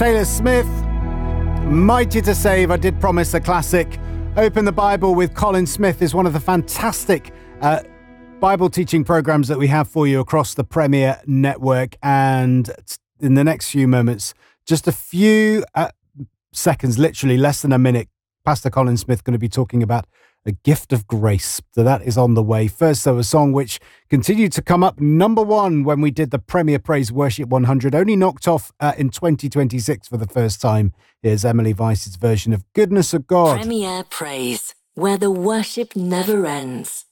Taylor Smith, Mighty to Save. I did promise a classic. Open the Bible with Colin Smith is one of the fantastic Bible teaching programs that we have for you across the Premier Network. And in the next few moments, just a few seconds, literally less than a minute, Pastor Colin Smith going to be talking about a gift of grace. So that is on the way. First, though, a song which continued to come up number one when we did the Premier Praise Worship 100, only knocked off in 2026 for the first time. Here's Emily Weiss's version of Goodness of God. Premier Praise, where the worship never ends.